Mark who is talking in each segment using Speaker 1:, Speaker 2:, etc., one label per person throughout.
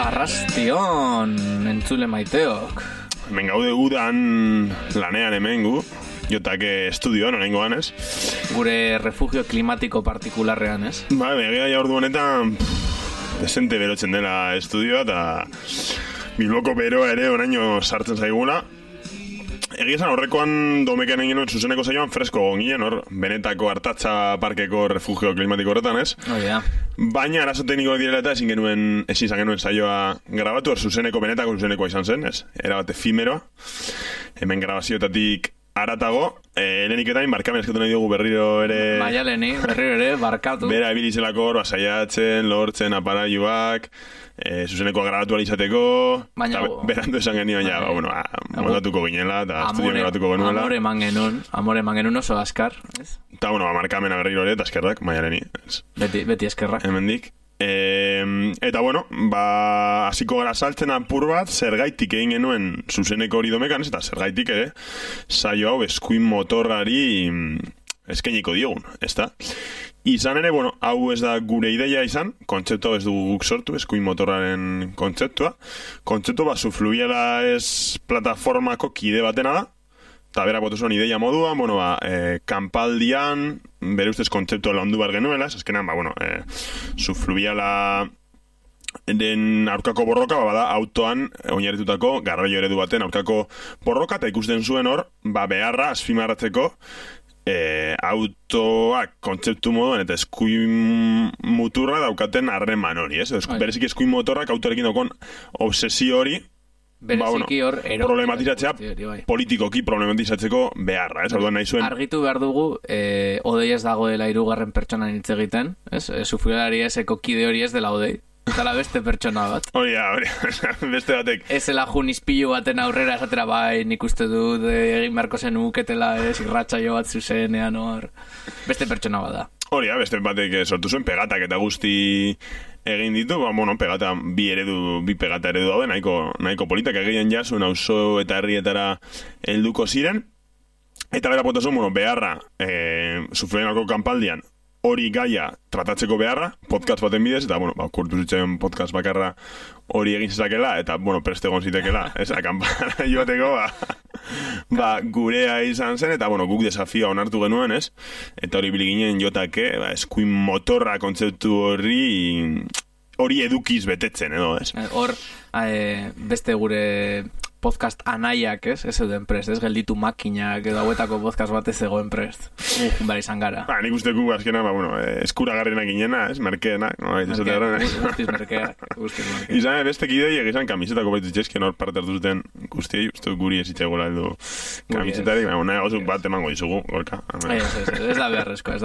Speaker 1: Arrastion, entzule maiteok.
Speaker 2: Hemen gaude udan lanean hemen gu, jotake estudioan, oraingoan, ez?
Speaker 1: Gure refugio klimatiko partikularrean, ez?
Speaker 2: Ba, begia ja ordu honetan desente berotzen dela estudioa, eta Bilboko beroa ere oraino sartzen zaigula. Egia esan horrekoan domeken egin zuzeneko saioan fresko gonginen, hor, benetako Artatza parkeko refugio klimatiko horretan, ez? Baina arazo tekniko direla eta ezin izan genuen saioa grabatu, hor benetako zuzenekoa izan zen, ez? Era bat efimeroa, hemen grabazioetatik aratago, leheniketain barkamen eskatu nahi dugu berriro ere...
Speaker 1: Maialeni, berriro ere, barkatu.
Speaker 2: Bera ebilizelako hor, basaiatzen, lortzen, aparaiuak, zuzenekoa grabatu alizateko, berandu esan genio, ja, moldatuko ginela, eta estudioan grabatuko genuela.
Speaker 1: Amore eman genuen oso askar, ez?
Speaker 2: Eta, barkamena berriro ere, eta eskerrak, Maialeni.
Speaker 1: Beti eskerrak.
Speaker 2: Hemendik. Eta hasiko gara saltzen apur bat zergaitik egin genuen zuzeneko hori domekan, eta zergaitik ere saio hau eskuin motorrari eskainiko diogun, ezta? Izan ere, hau ez da gure ideia izan, kontzeptu hau ez dugu guk sortu, eskuin motorraren kontzeptua. Kontzeptu Zufluviala ez plataformako kide batena da, eta berak botu zuen ideia moduan, kanpaldian, bere ustez kontzeptu landu bar genuela, azkenan, Zufluviala den aurkako borroka, bada autoan oinarritutako garraio eredu baten aurkako borroka, eta ikusten zuen hor, beharra azpimarratzeko autoak kontzeptu moduan eta eskuin muturra daukaten harreman hori, ez? Berezik eskuin motorrak autorekin daukon obsesio hori problematizatzea, politikoki problematizatzeko beharra, ez? Nahi zuen...
Speaker 1: Argitu behar dugu, Odei ez dagoela 3. pertsonan hitz egiten, ez? Zufluvialari eseko kide hori ez dela Odei. Eta beste pertsona bat. Hori,
Speaker 2: beste batek.
Speaker 1: Ez zela junizpilu baten aurrera esatera nik uste dut egin beharko zen uketela, irratsaio bat zuzenean hor. Beste pertsona bat da.
Speaker 2: Hori, beste batek sortu zuen pegatak eta guzti egin ditu, pegata, bi pegata eredu daude, nahiko politak egin jasun auzo eta herrietara helduko ziren. Eta bera potazun, beharra, Zufluvialako kanpaldian, hori gaia tratatzeko beharra, podcast baten bidez, eta, kurtu zitzen podcast bakarra hori egin zezakela, eta, preste egon zitekela, ez, akanpara joateko, gurea izan zen, eta, guk desafioa onartu genuen, ez, eta hori biliginen jotake, eskuin motorra kontzeptu hori edukiz betetzen, edo, ez.
Speaker 1: Hor, beste gure... podcast anaiak, ez zeuden prest, ez gelditu makinak edo hauetako podcast bat ez zegoen prest. Bari izan gara.
Speaker 2: Nik uste gu azkena, eskuragarrienak ginena, ez, merkeenak.
Speaker 1: Guztiz merkeak.
Speaker 2: Izan, beste kidei egizan kamisetako baitu txezken hor parte hartu zuten guztiei, uste guri ezitzegoela heldu kamisetari, nahi gozuk bat emango dizugu, gorka.
Speaker 1: Ez da beharrezkoa.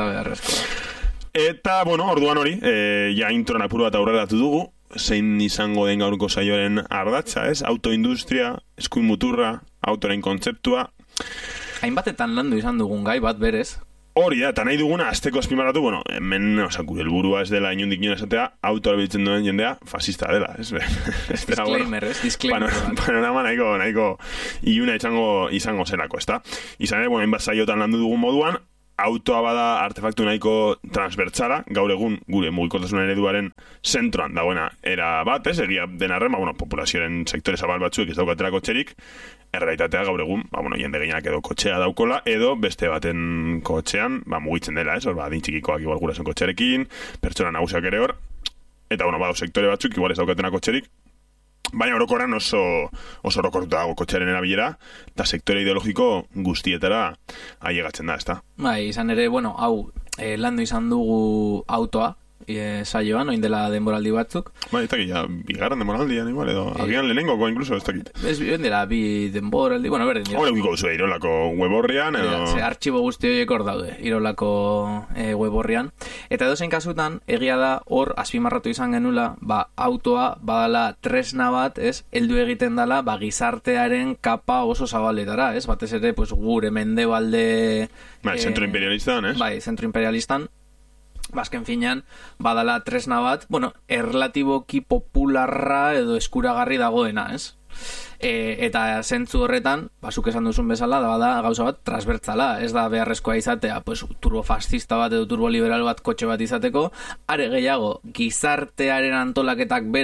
Speaker 2: Eta, orduan hori, ja introan apuru bat aurrera datu dugu, zein izango den gaurko saioaren ardatza, ez? Autoindustria, eskuin muturra, autoren kontzeptua.
Speaker 1: Hainbatetan landu izan dugun gai bat berez.
Speaker 2: Hori da, eta nahi duguna, azteko azpimarratu, hemen, gure helburua ez dela inundik nion esatea, autora biltzen duen jendea, fascista dela, ez?
Speaker 1: Disclaimer, ez? Disclaimer.
Speaker 2: Panorama nahiko iluna izango zelako, ez da? Izan ere, hainbat saiotan landu dugun moduan, autoa bada artefaktu nahiko transbertsala, gaur egun gure mugikortasun ereduaren zentroan dagoena era bat, ez? Egia den arren, populazioaren sektore zabal batzuek ez daukatela kotxerik, errealitatea gaur egun, jende gehienak edo kotxea daukola, edo beste baten kotxean, mugitzen dela, ez? Adin txikikoak igual gurasoen kotxerekin, pertsona nagusiak ere hor, eta, badu sektore batzuk, igual ez daukatena kotxerik, baina orokorran oso orokortuta dago kotxearen erabilera, eta sektore ideologiko guztietara ailegatzen da, ezta?
Speaker 1: Izan ere, hau, landu izan dugu autoa, saioan, oin dela denboraldi batzuk.
Speaker 2: Ez dakit, bigarren denboraldian igual, edo agian lehenengoko incluso, ez dakit.
Speaker 1: Ez dela, bi denboraldi, berdin dira.
Speaker 2: Hore gukiko duzu, Irolako web horrian, edo...
Speaker 1: Artxibo guzti horiek hor daude, Irolako web horrian. Eta edozein kasutan, egia da, hor, azpimarratu izan genula, autoa, badala tresna bat, ez, heldu egiten dela, gizartearen kapa oso zabaletara, ez, batez ere, gure mendebalde...
Speaker 2: Zentro imperialistan, ez?
Speaker 1: Zentro imperialistan. Azken finean, badala tresna bat, erlatiboki popularra edo eskuragarri dagoena, ez? Eta zentzu horretan, zuk esan duzun bezala, da gauza bat transbertzala, ez da beharrezkoa izatea, turbofascista bat edo turboliberal bat kotxe bat izateko, are gehiago, gizartearen antolaketak berak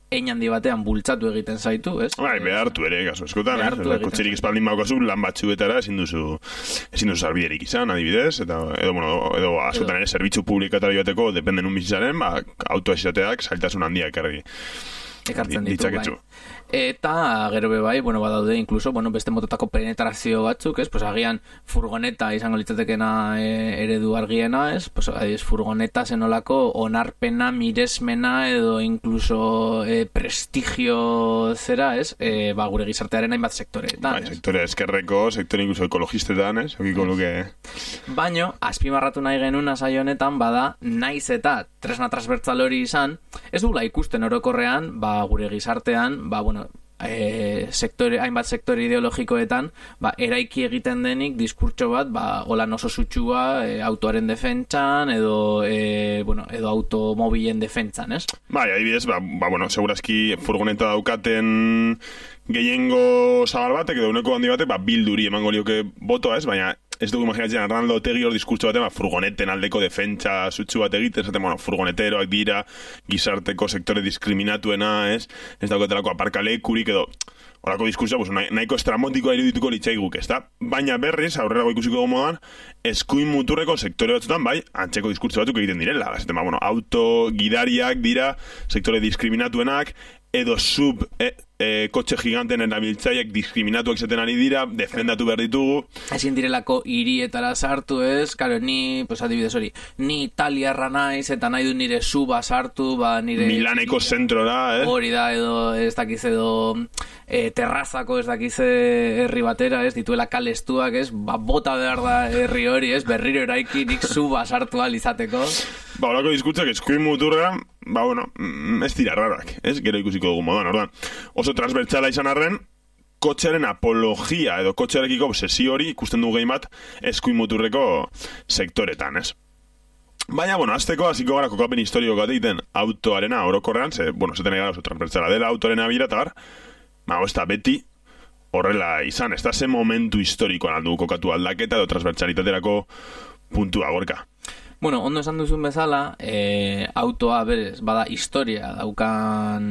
Speaker 1: hein handi batean bultzatu egiten zaitu, ez?
Speaker 2: Bai, behartu ere, kasu eskotan, kotxerik espaldin baukazu, lan batzuetara ezin duzu sarbiderik izan, adibidez, edo askotan ere zerbitzu publikatara joateko, dependen un bizitzaren, autoa izateak zailtasun handiak
Speaker 1: ekartzen ditu, bai. Eta gero bai, badaude incluso, beste mototako penetrazio batzuk, ez? Pues agian furgoneta izango litzatekena eredu argiena, ez? Pues furgoneta zenolako onarpena, miresmena edo incluso prestigio zera, ez? Gure gizartearen hainbat sektoreetan,
Speaker 2: ez? Sektore eskerreko, sektore incluso ekologistetan, ez? Okiko luke...
Speaker 1: Baino, azpimarratu nahi genuen saio honetan, bada, naiz eta tresna transbertsal hori izan, ez dugula ikusten orokorrean, gure gizartean, hainbat sektore ideologikoetan eraiki egiten denik diskurtso bat holan oso sutsua autoaren defentsan edo automobilen defentsan, ez?
Speaker 2: Bai, adibidez, segurazki furgoneta daukaten gehiengo zabal batek edo uneko handi batek bilduri emango lioke botoa, ez? Baina ez dugu imaginatzen Arnaldo Otegi hor diskurtso batean furgoneten aldeko defentsa sutsu bat egiten, esaten, furgoneteroak dira gizarteko sektore diskriminatuena, ez daukatelako aparkalekurik edo horako diskurtsoa, nahiko estramotikoa irudituko litzaiguk, ez da? Baina berriz, aurrerago ikusiko modan, eskuin muturreko sektore batzutan, bai, antzeko diskurtso batzuk egiten direla. Esaten, auto gidariak dira sektore diskriminatuenak, edo kotxe giganten erabiltzaileak diskriminatuak izaten ari dira, defendatu behar ditugu.
Speaker 1: Ezin direlako hirietara sartu, ez? Karo, adibidez hori, ni italiarra naiz, eta nahi du nire suba sartu, nire...
Speaker 2: Milaneko zentrora,
Speaker 1: Hori da, edo ez dakiz edo terrazako ez dakiz herri batera, ez? Dituela kalestuak, ez? Bota behar da herri hori, ez? Berriro eraiki nik suba sartu alizateko.
Speaker 2: Horako diskurtzak eskuin muturra, ez dira rarak, ez? Gero ikusiko dugu moduan, ordan. Oso transbertsala izan arren, kotxearen apologia edo kotxearekiko obsesio hori ikusten dugu gehi bat eskuin muturreko sektoretan, ez? Baina, azteko hasiko gara kokapen historiko bat egiten autoarena orokorrean, zeten egara oso transbertsala dela autoarena bira, eta ez da beti horrela izan, ez da ze momentu historikoan aldu kokatu aldaketa edo transbertsalitaterako puntua gorka.
Speaker 1: Ondo esan duzun bezala, autoa berez, bada historia daukan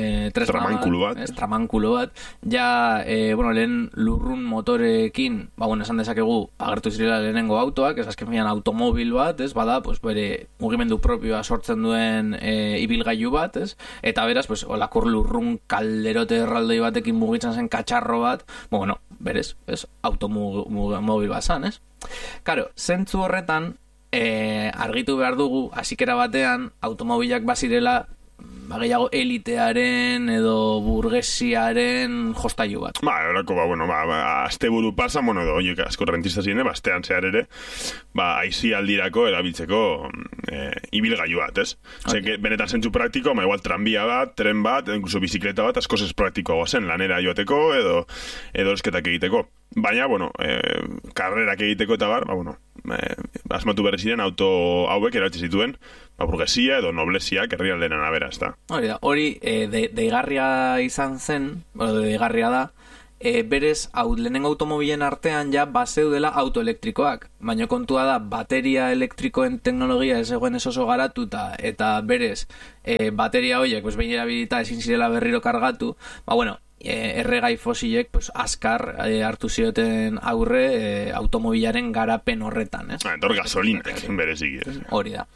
Speaker 1: tramankulu bat. Ja, lehen lurrun motorekin, esan dezakegu, agertu zirela lehenengo autoak, ez azken finan automobil bat, ez, bada, bere mugimendu propioa sortzen duen ibilgailu bat, ez, eta beraz, olakor lurrun kalderote erraldoi batekin mugitzen zen katxarro bat, berez, ez, automobil bat zan, ez. Karo, zentzu horretan, argitu behar dugu, hasikera batean automobilak bazirela gehiago elitearen edo burgesiaren jostailu bat.
Speaker 2: Horako, azte buru pasa, edo oiek asko rentista ziren, astean zehar ere, aizi aldirako erabiltzeko ibilgailu bat, ez? Benetan zentzu praktiko, igual tranbia bat, tren bat, incluso bizikleta bat, asko ez praktikoa zen, lanera joateko edo esketak egiteko. Baina, karrerak egiteko eta bar, asmatu berri ziren auto hauek eratxe zituen, burgesia edo noblesiak herrialdeen arabera, ez da.
Speaker 1: Hori deigarria izan zen, deigarria da, berez, lehenengo automobilen artean ja bazeudela autoelektrikoak, baina kontua da, bateria elektrikoen teknologia ez egoen oso garatuta, eta berez, bateria horiek, behin erabilita ezin zirela berriro kargatu, erregai fosilek azkar hartu zioten aurre automobilaren garapen horretan, ez?
Speaker 2: Entor gasolinak berezik, ez?
Speaker 1: Hori da.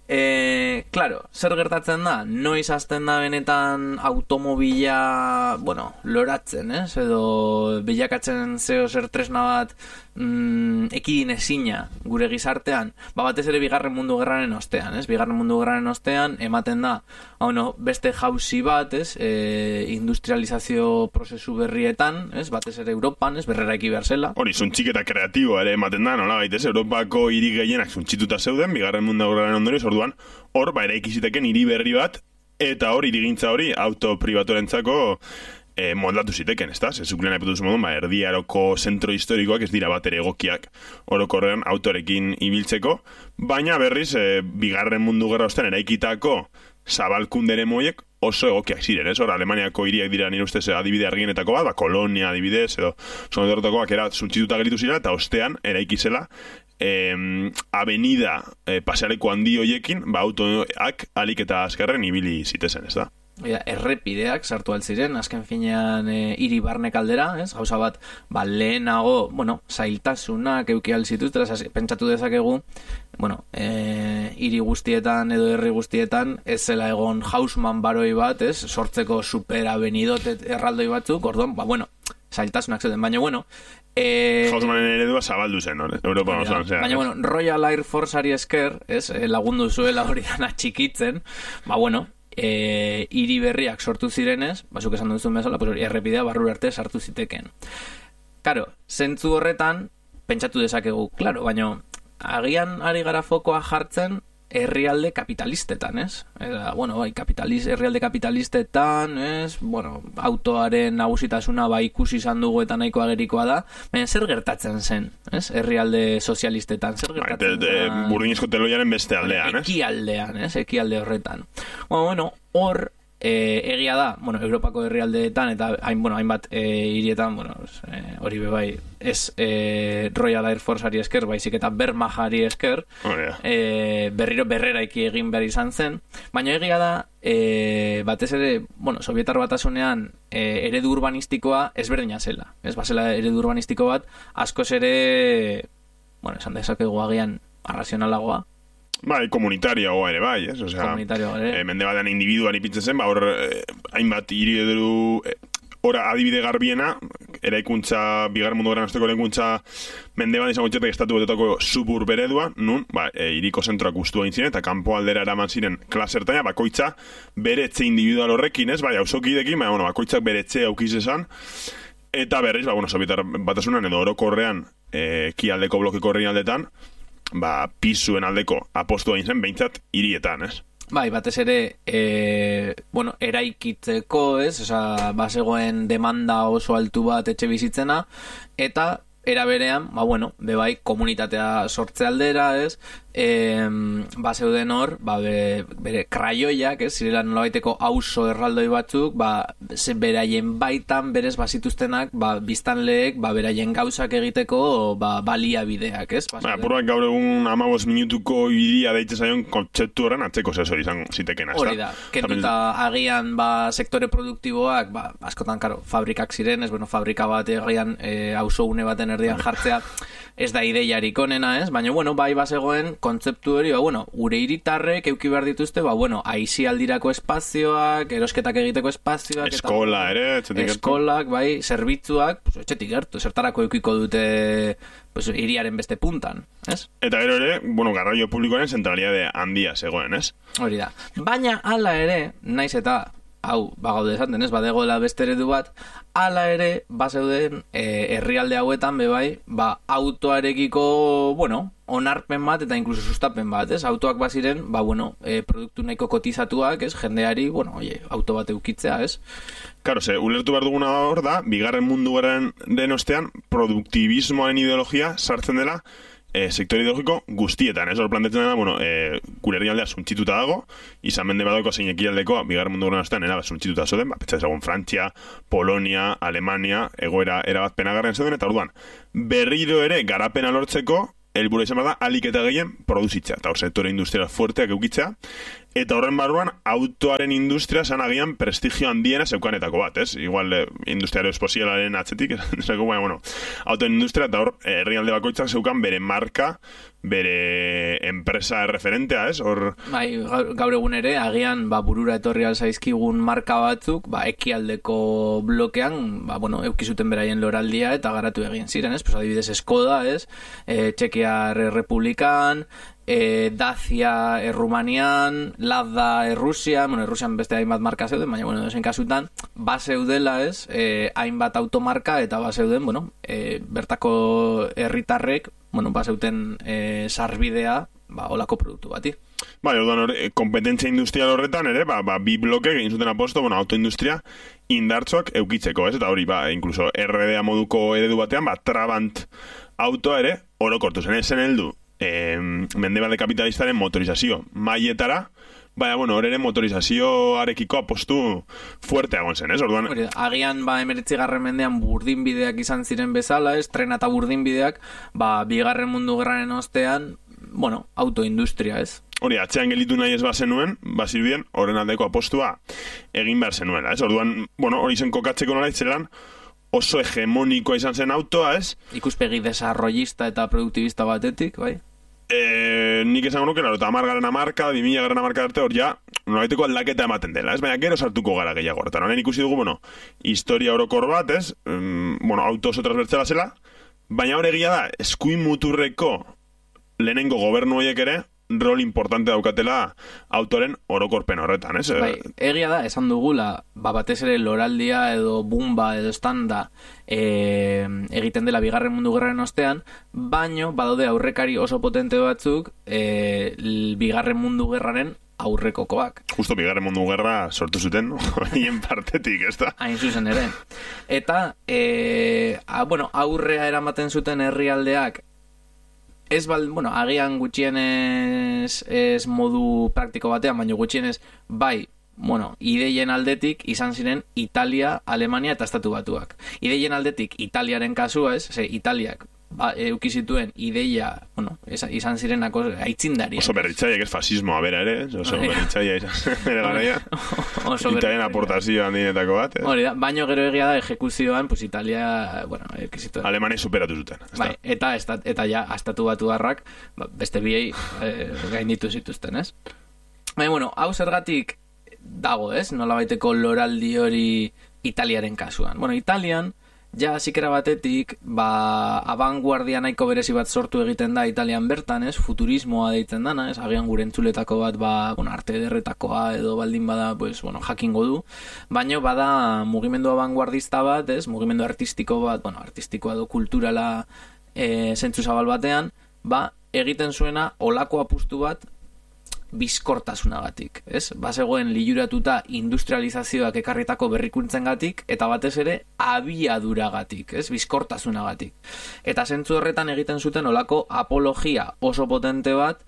Speaker 1: Claro, zer gertatzen da? Noiz hasten da benetan automobila, loratzen, ez? Edo bilakatzen zeo zer tresna bat ekidin ezina gure gizartean, batez ere bigarren mundu gerraren ostean, ez? Bigarren mundu gerraren ostean ematen da, beste jauzi bat, ez? Industrializazio prozesu berrietan, ez? Batez ere Europan, ez? Berreraiki behar zela.
Speaker 2: Hori, zuntxiketa kreatiboa ere ematen da, nola gaitez? Europako hiri gehienak zuntxituta zeuden, bigarren mundu gerraren ondorioz, orduan, hor, eraiki ziteken hiri berri bat, eta hor, hirigintza hori, auto pribaturentzako moldatu ziteken, ez da? Zezuklen aipatuz modun, erdiaroko zentro historikoak ez dira bat ere egokiak orokorrean autorekin ibiltzeko, baina berriz, bigarren mundu gerra ostean eraikitako zabalkundere moiek oso egokiak ziren, ez? Hor, Alemaniako hiriak dira nire ustez adibide argienetako bat, Kolonia adibidez, edo zonedortokoak era zuntxituta geritu ziren, eta ostean eraikizela avenida pasealeko handi hoiekin, autoak alik eta azkarren ibili zitezen, ez da?
Speaker 1: errepideak sartu altziren, azken finean hiri barnek aldera, ez? Gauza bat, lehenago, zailtasunak euki alzituztera, pentsatu dezakegu, hiri guztietan edo herri guztietan, ez zela egon Haussmann baroi bat, ez? Sortzeko superabenidotet erraldoi batzuk, orduan, zailtasunak zeuden, baina,
Speaker 2: Haussmannen eredua zabaldu zen, Europa osoan,
Speaker 1: baina, Royal Air Forceari esker, lagundu zuela hori dana txikitzen, hiri berriak sortu zirenez, zuk esan duzun bezala, errepidea barru arte sartu ziteken. Karo, zentzu horretan, pentsatu dezakegu, klaro, baina agian ari gara fokoa jartzen herrialde kapitalistetan, ez? Eta, herrialde kapitalistetan, ez? Autoaren nagusitasuna ikusi izan dugu eta nahiko agerikoa da, baina zer gertatzen zen, ez? Herrialde sozialistetan, zer gertatzen zen?
Speaker 2: Burdinezko teloiaren beste aldean, ez?
Speaker 1: Ekialdean, ez? Ekialde horretan. Hor, egia da, Europako herrialdeetan eta hainbat hirietan, hori bebai, ez Royal Air Forceari esker, baizik eta Wehrmachtari esker, berriro berreraiki egin behar izan zen, baina egia da, batez ere, Sovietar Batasunean eredu urbanistikoa ezberdina zela, ez bazela eredu urbanistiko bat, askoz ere, esan dezakegu agian arrazionalagoa,
Speaker 2: komunitarioa ere bai, ez?
Speaker 1: Komunitarioa ere.
Speaker 2: Mende batean individuan ipintzen zen, hor hainbat hiri edo ora adibide garbiena, eraikuntza, bigarren mundu gerran azteko eraikuntza mende bat izango txetak estatu betetako suburb eredua, nun, hiriko zentroak guztu egin ziren, eta kanpo aldera eraman ziren klasertaina, bakoitza bere etxe individual horrekin, ez? Hausokidekin, bakoitzak bere etxe aukiz esan, eta berriz, Sovietar Batasunan edo orokorrean ekialdeko blokeko herri aldetan, pisuen aldeko apostu egin zen, behintzat hirietan, ez?
Speaker 1: Batez ere, eraikitzeko, ez? Bazegoen demanda oso altu bat etxe bizitzena, eta era berean, komunitatea sortze aldera, ez? Zeuden hor, bere kraioiak, ez? Zirela nolabaiteko auzo erraldoi batzuk, beraien baitan, berez bazituztenak, biztanleek, beraien gauzak egiteko, baliabideak, ez?
Speaker 2: Apurbak gaur egun 15 minutuko idia deite zaion kontzeptu horren atzeko zesori izango ziteken, ez da?
Speaker 1: Hori da, kenduta agian, sektore produktiboak, askotan, karo, fabrikak ziren, ez? Fabrika bat agian auzo une baten erdian jartzea, ez da ideiarik onena, ez? Baina, bai bazegoen kontzeptu hori, gure hiritarrek euki behar dituzte, aisialdirako espazioak, erosketak egiteko espazioak,
Speaker 2: eskola ere,
Speaker 1: eskolak, zerbitzuak, etxetik gertu, zertarako eukiko dute hiriaren beste puntan, ez?
Speaker 2: Eta gero ere, garraio publikoaren zentralidade handia zegoen, ez?
Speaker 1: Hori da. Baina, hala ere, naiz eta hau, gaude esaten, ez, badegoela beste eredu bat, hala ere, zeuden herrialde hauetan, autoarekiko, onarpen bat, eta inkluso sustapen bat, ez, autoak baziren, produktu nahiko kotizatuak, ez, jendeari, auto bat eukitzea, ez?
Speaker 2: Karo, ulertu behar duguna hor da, bigarren mundu garen ostean, produktibismoaren ideologia sartzen dela, sektore ideologiko guztietan, ez? Hor plantetzen da, gure herrialdea suntxituta dago, izan mende badauko zein ekialdekoa, bigarren mundu garen ostean, suntxituta zoden, petsa ezagun Frantzia, Polonia, Alemania, egoera erabat penagarren zeuden, eta orduan, berriro ere garapena lortzeko, helburua izan da, alik eta gehien produzitzea, eta hor sektore industrial fuerteak eukitzea, eta horren barruan, autoaren industria zan agian prestigio handiena zeukanetako bat, ez? Igual, industriario esposialaren atzetik, autoen industria, eta hor, herrialde bakoitzak zeukan bere marka, bere enpresa referentea, ez?
Speaker 1: Gaur egun ere, agian, burura etorri alzaizkigun marka batzuk, ekialdeko blokean, eukizuten beraien loraldia, eta garatu egin ziren, ez? Adibidez, Skoda, ez? Txekiar Republikan, Dacia Rumanian, Lada Rusian, Rusian beste hainbat marka zeuden, baina, dozen kasutan, zeudela, ez, hainbat automarka, eta zeuden, bertako herritarrek, zeuten sarbidea, olako produktu bati.
Speaker 2: Orduan, kompetentzia industrial horretan ere, bi bloke egin zuten aposto, autoindustria indartzoak eukitzeko, ez? Eta hori, incluso RDA moduko eredu batean, Trabant autoa ere, orokortu zen, esen heldu, mendebalde kapitalistaren motorizazio mailetara, hor ere motorizazioarekiko apostu fuerteagon zen, ez? Orduan,
Speaker 1: agian 19. mendean burdinbideak izan ziren bezala, ez? Trena eta burdinbideak, bigarren mundu gerraren ostean, autoindustria, ez?
Speaker 2: hori, atzean gelitu nahi ez bazenuen, bazirudien, horren aldeko apostua egin behar zenuela, ez? Orduan, bueno, hori zen kokatzeko nola itzelan, oso hegemonikoa izan zen autoa, ez?
Speaker 1: Ikuspegi desarrollista eta produktibista batetik, bai?
Speaker 2: Nik esango nuke, eta 10 marka, 2000 marka arte hor ja, nolabaiteko aldaketa ematen dela, ez? Baina gero sartuko gara gehiago hortan. Honen ikusi dugu, bueno, historia orokor bat, ez? Bueno, auto oso transbertzela zela, baina hor egia da, eskuin muturreko lehenengo gobernu horiek ere, rol importante daukatela autoren orokorpen horretan, ez?
Speaker 1: Bai, egia da, esan dugula, batez ere loraldia edo bumba edo standa egiten dela Bigarren Mundu Gerraren ostean, baino badaude aurrekari oso potente batzuk Bigarren Mundu Gerraren aurrekokoak.
Speaker 2: Justo Bigarren Mundu Gerra sortu zuten, hien partetik, ez da?
Speaker 1: Hain zuzen ere. Eta, bueno, aurrea eramaten zuten herrialdeak ez bueno, agian gutxienez ez modu praktiko batean, baina gutxienez bai, bueno, ideien aldetik izan ziren Italia, Alemania eta Estatu Batuak. Ideien aldetik Italiaren kasua, ez? Italiak euki zituen ideia, bueno, izan zirenako aitzindariak.
Speaker 2: Oso berritzaileak ez fasismoa bera ere, oso berritzaileak izan ere garaia. Italian aportazio handinetako bat.
Speaker 1: Hori da, baino gero egia da ejekuzioan, pues Italia, bueno, euki zituen.
Speaker 2: Alemania superatu zuten.
Speaker 1: Bai, eta ja, Estatu Batuarrak beste biei gainditu zituzten, ez? Baina, bueno, hau zergatik dago, ez? Nolabaiteko loraldi hori Italiaren kasuan. Bueno, Italian ja zikera batetik, abanguardia nahiko berezi bat sortu egiten da Italian bertan, ez? Futurismoa deitzen dana, ez? Agian gure entzuletako bat, bueno, arte ederretakoa edo baldin bada, pues, bueno, jakingo du. Baina bada mugimendu abanguardista bat, ez? Mugimendu artistiko bat, bueno, artistikoa edo kulturala zentzu zabal batean, egiten zuena olako apustu bat bizkortasunagatik, ez? Bazegoen liluratuta industrializazioak ekarritako berrikuntzengatik eta batez ere abiaduragatik, ez? Bizkortasunagatik. Eta zentzu horretan egiten zuten olako apologia oso potente bat,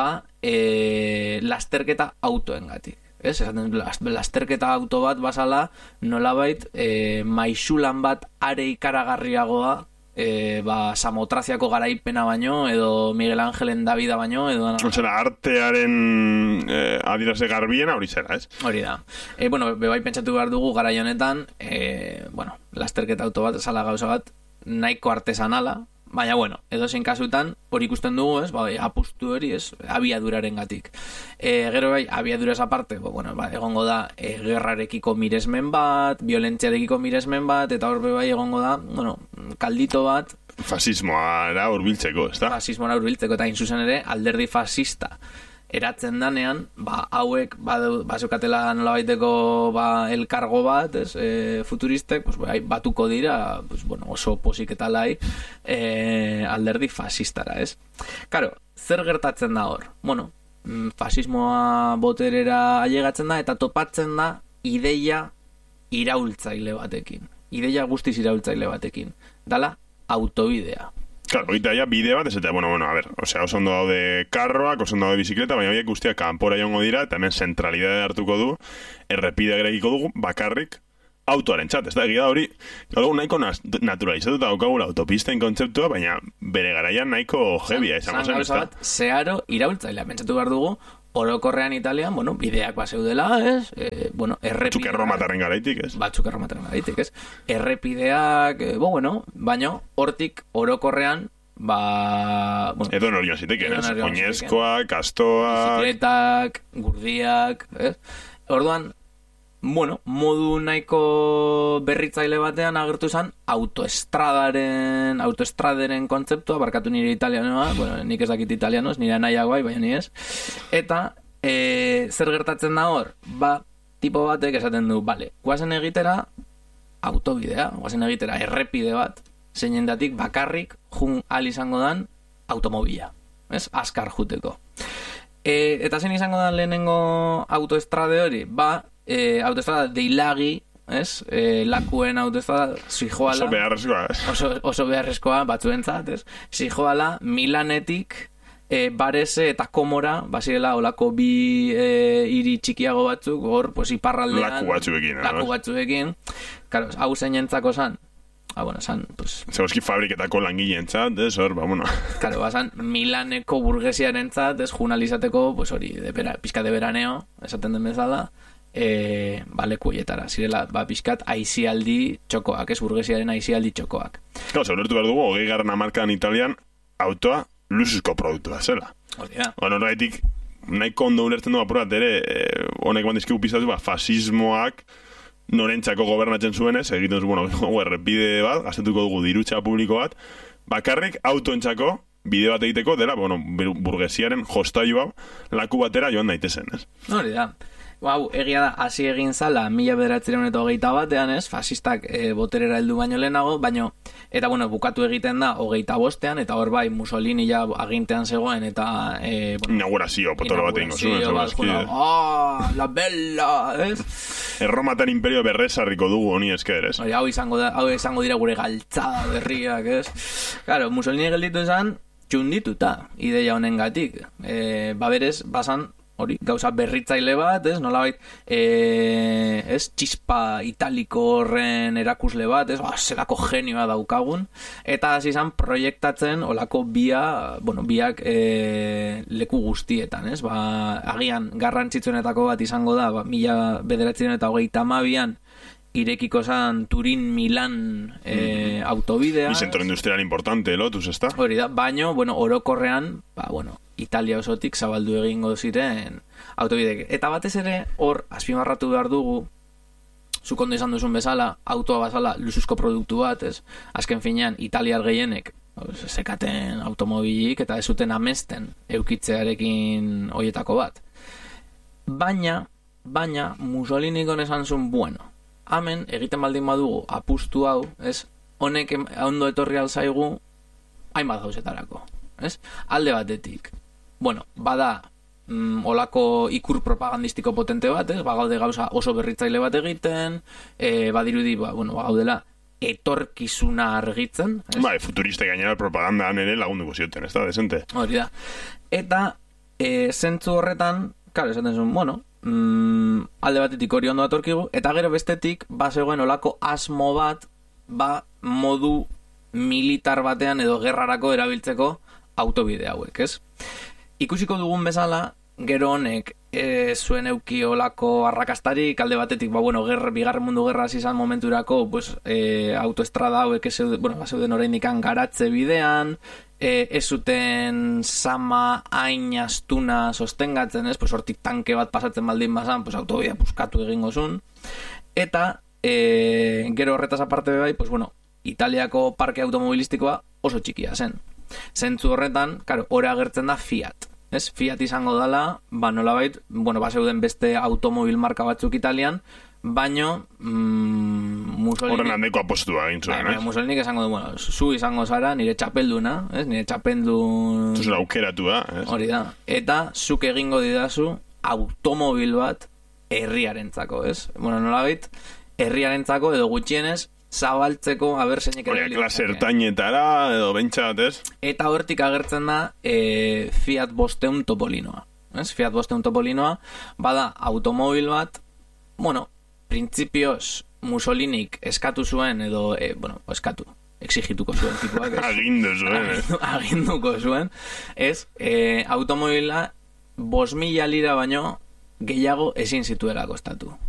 Speaker 1: lasterketa autoengatik. Ez? Lasterketa auto bat bazala nolabait maisulan bat are ikaragarriagoa Samotraziako garaipena baino edo Miguel Angelen Davida baino edo
Speaker 2: artearen adierazle garbiena hori zera, ez?
Speaker 1: Hori da. Bueno, bebai pentsatu behar dugu garai honetan, bueno, lasterketa auto bat, zala gauza bat nahiko artesanala, baina bueno, edozein kasutan hori ikusten dugu, ez? Apustu hori, ez? Abiaduraren gatik. Gero bai, abiaduraz aparte, bueno, egongo da gerrarekiko miresmen bat, violentziarekiko miresmen bat, eta hor bai egongo da, bueno, kaldito bat
Speaker 2: fasismoa hurbiltzeko, ez da?
Speaker 1: Fasismoa hurbiltzeko, eta inzuzen ere alderdi fascista eratzen danean, hauek bazukatela nolabaiteko elkargo bat, ez, futuristek, pues, batuko dira, pues, bueno, oso posik eta lai alderdi fascistara, ez? Karo, zer gertatzen da hor? Bueno, fasismoa boterera ailegatzen da eta topatzen da ideia iraultzaile batekin. Ideia guztiz iraultzaile batekin. Dala, autobidea.
Speaker 2: Claro, oita ya bide bat, ez eta, bueno, a ver, osea, oso ondo daude karroak, oso ondo daude bizikleta, baina horiek guztiak kanpora jongo dira, eta hemen zentralidade hartuko du, errepide gerekiko dugu, bakarrik, autoaren txat, ez da, egia da hori, gaur nahiko naturalizatuta daukagula autopisten kontzeptua, baina bere garaian nahiko jebia izango zen, ez da?
Speaker 1: Zeharo iraultzailea, pentsatu behar dugu, orokorrean Italian, bueno, bideak baseudela, ez? Bueno, errepideak...
Speaker 2: Batzuk erromataren garaitik, ez?
Speaker 1: Batzuk erromataren garaitik, ez? Errepideak, bueno, baina hortik orokorrean, bueno...
Speaker 2: Edo norion ziteken, ez? Oinezkoak, kastoak...
Speaker 1: Bizikletak, gurdiak, ez? Orduan, bueno, modu nahiko berritzaile batean agertu zen autoestraderen kontzeptua, barkatu nire italianoa, bueno, nik ez dakit italianoz, nire nahiago bai, baina ni ez. Eta, zer gertatzen da hor? Tipo batek esaten du, bale, guazen egitera autobidea, guazen egitera errepide bat, zeinendatik bakarrik jun al izango dan automobila, ez? Azkar juteko. Eta zein izango dan lehenengo autoestrade hori? Autoestrada deilagi, ez? Lakuen autoestrada zijoala...
Speaker 2: Oso beharrezkoa, ez?
Speaker 1: Oso beharrezkoa, batzuentzat, ez? Zijoala Milanetik Barese eta Komora, bazirela olako bi hiri txikiago batzuk, hor, pues, iparraldean...
Speaker 2: Laku batzuekin.
Speaker 1: Karo, hau zeinentzako zan? bueno, esan, pues...
Speaker 2: Zeuski fabriketako langileentzat, hor, bueno.
Speaker 1: Claro, basan Milaneko burgesiarentzat, jurnalizateko, pues hori, pizka de veraneo, esaten den bezala, lekuietara, zirela, pizkat aizialdi txokoak, burgesiaren aizialdi txokoak.
Speaker 2: Claro, zaulertu behar dugu, 20. hamarkadan Italian, autoa luxuzko produktua zela.
Speaker 1: Hori da.
Speaker 2: Bueno, horretik, nahiko ondo ulertzen du apurat ere, honek bandizkigu pizatu, fasismoak, norentzako gobernatzen zuenez, egiten zu, errepide bat, gaztetuko dugu dirutza publiko bat, bakarrik autoentzako bide bat egiteko dela, burgesiaren jostailu hau laku batera joan daitezen, ez?
Speaker 1: Hori da. Egia da, hasi egin zala 1921ean, fasistak boterera heldu baino lehenago, eta bukatu egiten da 25ean, eta hor bai Mussolini ja agintean zegoen, eta...
Speaker 2: inaugurazio, potolo bat egingo zuen.
Speaker 1: La bella, ez?
Speaker 2: Erromatan imperio berrezarriko dugu honi esker, ez?
Speaker 1: Hau izango dira gure galtzada berriak, ez? Claro, Mussolini gelditu esan, txundituta, ideia honengatik. Berez, basan, hori, gauza berritzaile bat, nolabait, txispa italiko horren erakusle bat, zelako genioa daukagun, eta hasi izan proiektatzen olako biak leku guztietan, agian garrantzitsuenetako bat izango da, 1932an irekiko zan Turin-Milan autobidea.
Speaker 2: Y centro industrial importante, Lotus, ezta?
Speaker 1: Hori da, baino, orokorrean, Italia osotik zabaldu egingo ziren autobidek. Eta batez ere, hor, azpimarratu behar dugu, zuk ondo izan duzun bezala, autoa bazala luxuzko produktu bat, azken finean, italiar gehienek sekaten automobilik eta ez zuten amesten eukitzearekin hoietako bat. Baina, Mussolini esan zuen, hemen egiten baldin badugu apustu hau, honek ondo etorri alzaigu hainbat gauzetarako, alde batetik. Bada olako ikur propagandistiko potente bat, bagaude gauza oso berritzaile bat egiten, badirudi, bagaudela etorkizuna argitzen.
Speaker 2: Futuriste gainera propagandan ere lagunduko zioten, ez da, desente.
Speaker 1: Hori da. Eta, zentzu horretan, karo, esaten zuen, alde batetik hori ondo atorkigu, eta gero bestetik, zegoen olako asmo bat, modu militar batean edo gerrarako erabiltzeko autobide hauek, Ikusiko dugun bezala, gero honek zuen euki olako arrakastarik, alde batetik, bigarren mundu gerra izan momenturako, autoestrada hauek zeuden oraindik garatze bidean, ez zuten sama hain astuna sostengatzen, hortik tanke bat pasatzen baldin bazan, autobidea puskatu egingo zuen, eta gero horretaz aparte bai, Italiako parke automobilistikoa oso txikia zen. Zentzu horretan, hori agertzen da Fiat. Fiat izango dela, nolabait, zeuden beste automobil marka batzuk Italian, baino Mussolini...
Speaker 2: Horren handeko apostua egin zuen,
Speaker 1: Mussolini esango du, zu izango zara, nire txapelduna, nire txapeldun...
Speaker 2: Zuzera aukeratua,
Speaker 1: Hori da, eta zuk egingo didazu automobil bat herriarentzako, nolabait, herriarentzako edo gutxienez, zabaltzeko, zeinek ere...
Speaker 2: Klase ertainetara, edo bentsat,
Speaker 1: Eta hortik agertzen da Fiat 500 Topolinoa. Fiat 500 Topolinoa, bada automobil bat, printzipioz Mussolinik eskatu zuen, edo, exigituko zuen tipuak. Aginduko zuen. Automobila 5.000 lira baino gehiago ezin zituela kostatu.